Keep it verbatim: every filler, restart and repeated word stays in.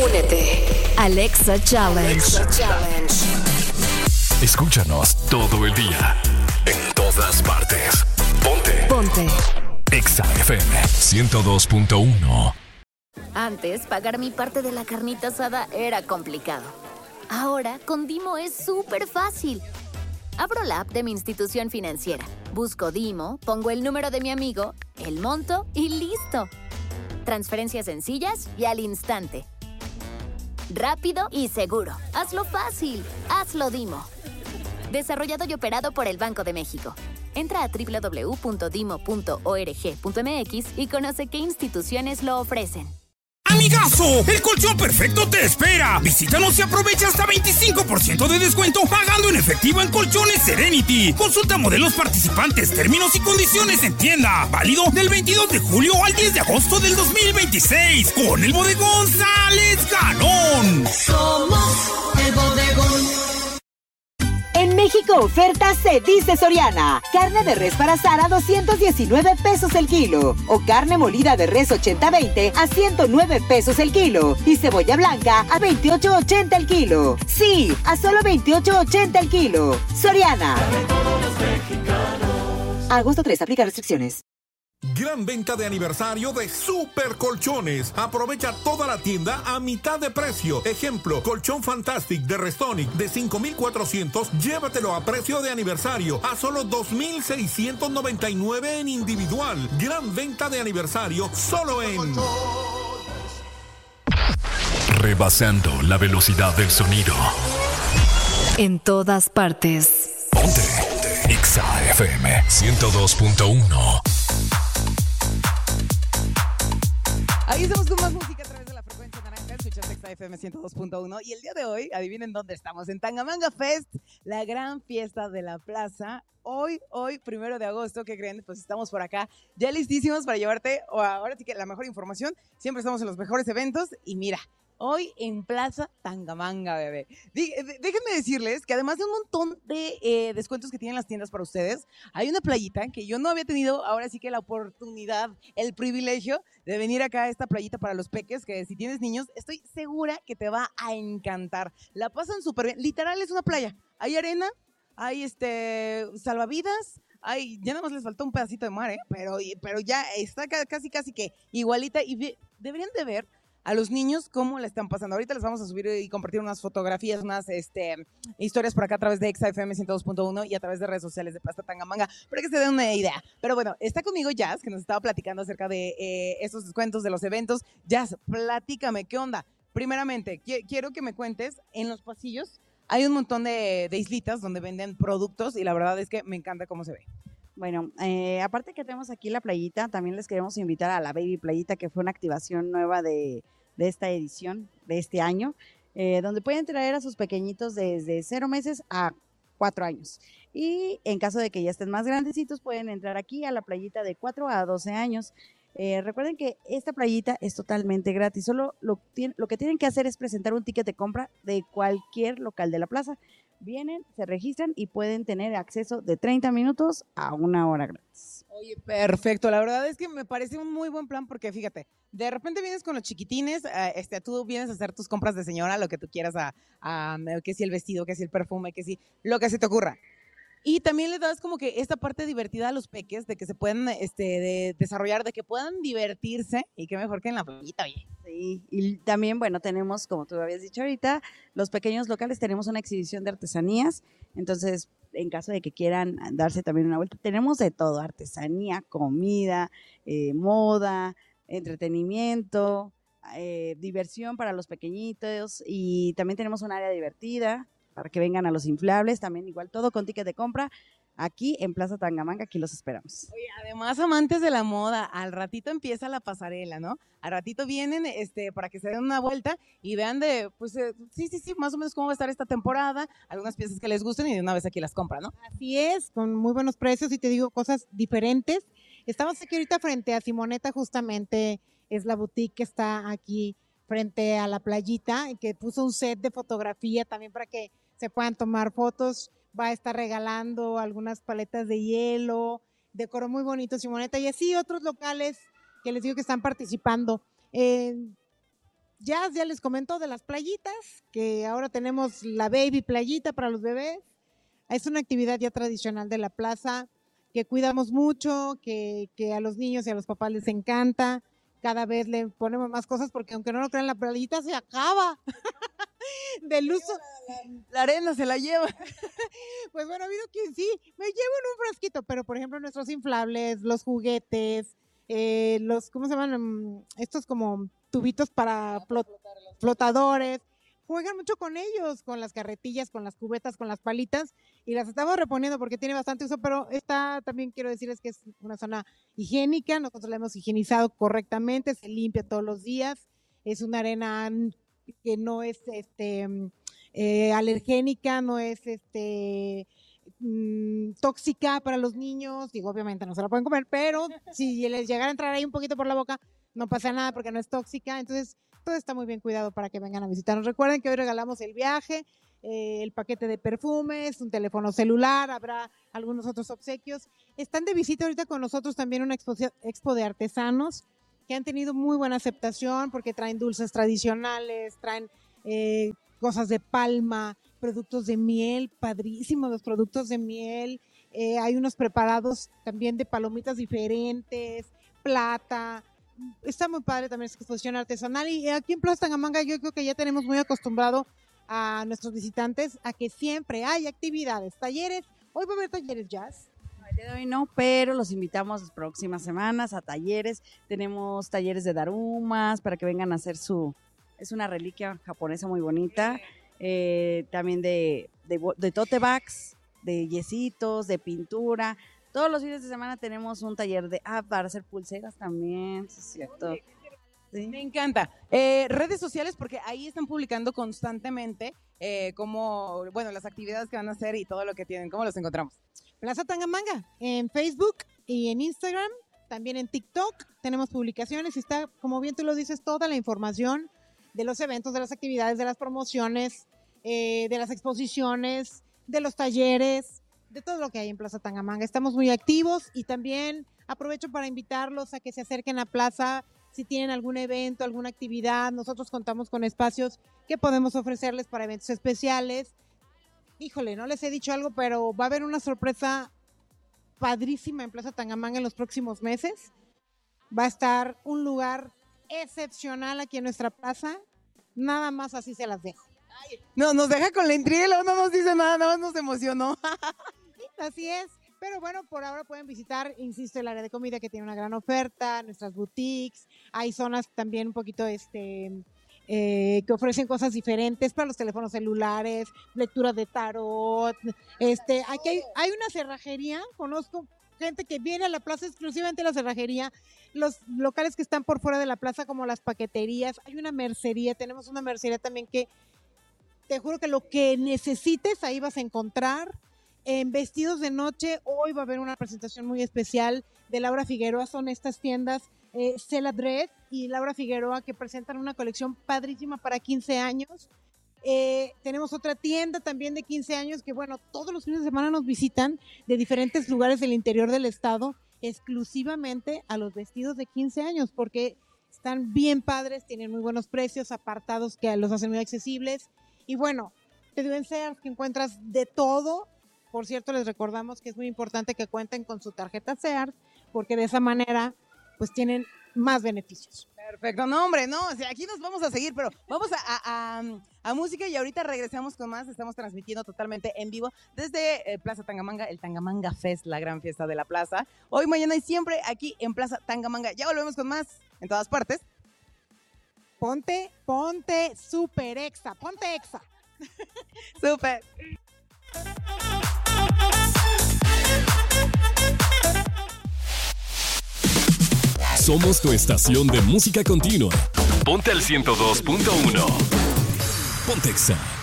Únete. Alexa Challenge. Alexa Challenge. Escúchanos todo el día. En todas partes. Ponte. Ponte. Exa F M ciento dos punto uno. Antes, pagar mi parte de la carnita asada era complicado. Ahora, con Dimo es súper fácil. Abro la app de mi institución financiera, busco Dimo, pongo el número de mi amigo, el monto y ¡listo! Transferencias sencillas y al instante. Rápido y seguro. Hazlo fácil. Hazlo Dimo. Desarrollado y operado por el Banco de México. Entra a doble u doble u doble u punto dimo punto org punto m x y conoce qué instituciones lo ofrecen. ¡Amigazo! ¡El colchón perfecto te espera! Visítanos y aprovecha hasta veinticinco por ciento de descuento pagando en efectivo en Colchones Serenity. Consulta modelos participantes, términos y condiciones en tienda. Válido del veintidós de julio al diez de agosto del dos mil veintiséis. Con el bodegón sales ganón. Somos el bodegón. En México oferta se dice Soriana. Carne de res para asar a doscientos diecinueve pesos el kilo. O carne molida de res ochenta veinte a ciento nueve pesos el kilo. Y cebolla blanca a veintiocho ochenta el kilo. Sí, a solo veintiocho ochenta el kilo. Soriana. Agosto tres, aplica restricciones. Gran venta de aniversario de Super Colchones. Aprovecha toda la tienda a mitad de precio. Ejemplo, colchón Fantastic de Restonic de cinco mil cuatrocientos. Llévatelo a precio de aniversario a solo dos mil seiscientos noventa y nueve en individual. Gran venta de aniversario solo en... Rebasando la velocidad del sonido. En todas partes. Ponte. Ponte. Exa F M ciento dos punto uno. Ahí estamos con más música a través de la frecuencia naranja. Escuchas Exa F M ciento dos punto uno. Y el día de hoy, adivinen dónde estamos. En Tangamanga Fest, la gran fiesta de la plaza. Hoy, hoy, primero de agosto, ¿qué creen? Pues estamos por acá ya listísimos para llevarte, o ahora sí que la mejor información. Siempre estamos en los mejores eventos. Y mira, hoy en Plaza Tangamanga, bebé. Dí, déjenme decirles que además de un montón de eh, descuentos que tienen las tiendas para ustedes, hay una playita que yo no había tenido, ahora sí que la oportunidad, el privilegio de venir acá a esta playita para los peques, que si tienes niños, estoy segura que te va a encantar. La pasan súper bien. Literal es una playa. Hay arena, hay este salvavidas, hay, ya nada más les faltó un pedacito de mar, ¿eh? Pero, pero ya está casi, casi que igualita. Y ve, deberían de ver a los niños cómo la están pasando. Ahorita les vamos a subir y compartir unas fotografías, unas este, historias por acá a través de Exa F M ciento dos punto uno y a través de redes sociales de Plaza Tangamanga, para que se den una idea. Pero bueno, está conmigo Jazz, que nos estaba platicando acerca de eh, estos descuentos de los eventos. Jazz, platícame, ¿qué onda? Primeramente, qu- quiero que me cuentes, en los pasillos hay un montón de, de islitas donde venden productos y la verdad es que me encanta cómo se ve. Bueno, eh, aparte que tenemos aquí la playita, también les queremos invitar a la Baby Playita, que fue una activación nueva de, de esta edición, de este año, eh, donde pueden traer a sus pequeñitos desde cero meses a cuatro años. Y en caso de que ya estén más grandecitos, pueden entrar aquí a la playita de cuatro a doce años. Eh, recuerden que esta playita es totalmente gratis, solo lo, lo que tienen que hacer es presentar un ticket de compra de cualquier local de la plaza. Vienen, se registran y pueden tener acceso de treinta minutos a una hora gratis. Oye, perfecto. La verdad es que me parece un muy buen plan porque fíjate, de repente vienes con los chiquitines, uh, este, tú vienes a hacer tus compras de señora, lo que tú quieras, a, a, que si el vestido, que si el perfume, que si lo que se te ocurra. Y también le das como que esta parte divertida a los peques, de que se puedan este, de desarrollar, de que puedan divertirse, y qué mejor que en la playita, oye. Sí, y también, bueno, tenemos, como tú habías dicho ahorita, los pequeños locales, tenemos una exhibición de artesanías, entonces, en caso de que quieran darse también una vuelta, tenemos de todo, artesanía, comida, eh, moda, entretenimiento, eh, diversión para los pequeñitos, y también tenemos un área divertida, para que vengan a los inflables, también igual todo con ticket de compra, aquí en Plaza Tangamanga, aquí los esperamos. Oye, además amantes de la moda, al ratito empieza la pasarela, ¿no? Al ratito vienen este, para que se den una vuelta y vean de, pues, eh, sí, sí, sí, más o menos cómo va a estar esta temporada, algunas piezas que les gusten y de una vez aquí las compran, ¿no? Así es, con muy buenos precios y te digo cosas diferentes. Estamos aquí ahorita frente a Simoneta, justamente es la boutique que está aquí frente a la playita, que puso un set de fotografía también para que se puedan tomar fotos. Va a estar regalando algunas paletas de hielo, decoró muy bonito Simoneta, y así otros locales que les digo que están participando. Eh, ya, ya les comentó de las playitas, que ahora tenemos la baby playita para los bebés. Es una actividad ya tradicional de la plaza que cuidamos mucho, que, que a los niños y a los papás les encanta. Cada vez le ponemos más cosas porque aunque no lo crean, la playita se acaba del uso. La, la, la arena se la lleva. Pues bueno, ha habido quien sí, me llevo en un frasquito, pero por ejemplo nuestros inflables, los juguetes, eh, los, ¿cómo se llaman? Estos como tubitos para flot flotadores. Juegan mucho con ellos, con las carretillas, con las cubetas, con las palitas, y las estamos reponiendo porque tiene bastante uso, pero esta también quiero decirles que es una zona higiénica, nosotros la hemos higienizado correctamente, se limpia todos los días, es una arena que no es este eh, alergénica, no es este mmm, tóxica para los niños, digo, obviamente no se la pueden comer, pero si les llegara a entrar ahí un poquito por la boca, no pasa nada porque no es tóxica, entonces todo está muy bien cuidado para que vengan a visitarnos. Recuerden que hoy regalamos el viaje, eh, el paquete de perfumes, un teléfono celular, habrá algunos otros obsequios. Están de visita ahorita con nosotros también una expo, expo de artesanos que han tenido muy buena aceptación porque traen dulces tradicionales, traen eh, cosas de palma, productos de miel, padrísimos los productos de miel. Eh, hay unos preparados también de palomitas diferentes, plata. Está muy padre también esta exposición artesanal y aquí en Plaza Tangamanga yo creo que ya tenemos muy acostumbrado a nuestros visitantes a que siempre hay actividades, talleres. Hoy va a haber talleres jazz. El día de hoy no, pero los invitamos las próximas semanas a talleres. Tenemos talleres de darumas para que vengan a hacer su... Es una reliquia japonesa muy bonita. Eh, también de, de, de tote bags, de yesitos, de pintura. Todos los fines de semana tenemos un taller de ah, para hacer pulseras también, sí, es cierto. ¿Sí? Me encanta. Eh, redes sociales, porque ahí están publicando constantemente eh, cómo, bueno, las actividades que van a hacer y todo lo que tienen. ¿Cómo los encontramos? Plaza Tangamanga, en Facebook y en Instagram, también en TikTok tenemos publicaciones y está, como bien tú lo dices, toda la información de los eventos, de las actividades, de las promociones, eh, de las exposiciones, de los talleres, de todo lo que hay en Plaza Tangamanga. Estamos muy activos y también aprovecho para invitarlos a que se acerquen a Plaza si tienen algún evento, alguna actividad. Nosotros contamos con espacios que podemos ofrecerles para eventos especiales. Híjole, no les he dicho algo, pero va a haber una sorpresa padrísima en Plaza Tangamanga en los próximos meses. Va a estar un lugar excepcional aquí en nuestra plaza. Nada más así se las dejo. Ay, no, nos deja con la intriga y luego no nos dice nada, nada más nos emocionó. Así es, pero bueno, por ahora pueden visitar, insisto, el área de comida que tiene una gran oferta, nuestras boutiques, hay zonas también un poquito este eh, que ofrecen cosas diferentes para los teléfonos celulares, lectura de tarot, este, aquí hay, hay una cerrajería, conozco gente que viene a la plaza exclusivamente a la cerrajería, los locales que están por fuera de la plaza como las paqueterías, hay una mercería, tenemos una mercería también que te juro que lo que necesites ahí vas a encontrar. En vestidos de noche, hoy va a haber una presentación muy especial de Laura Figueroa, son estas tiendas eh, Cela Dress y Laura Figueroa que presentan una colección padrísima para quince años. Eh, tenemos otra tienda también de quince años que bueno, todos los fines de semana nos visitan de diferentes lugares del interior del estado exclusivamente a los vestidos de quince años porque están bien padres, tienen muy buenos precios, apartados que los hacen muy accesibles y bueno, te digo en Sears que encuentras de todo. Por cierto, les recordamos que es muy importante que cuenten con su tarjeta Sears, porque de esa manera, pues tienen más beneficios. Perfecto, no hombre, no, o sea, aquí nos vamos a seguir, pero vamos a, a, a, a música y ahorita regresamos con más, estamos transmitiendo totalmente en vivo desde eh, Plaza Tangamanga, el Tangamanga Fest, la gran fiesta de la plaza. Hoy, mañana y siempre aquí en Plaza Tangamanga. Ya volvemos con más en todas partes. Ponte, ponte super exa, ponte exa. Súper. Somos tu estación de música continua. Ponte al ciento dos punto uno. Ponte Exa.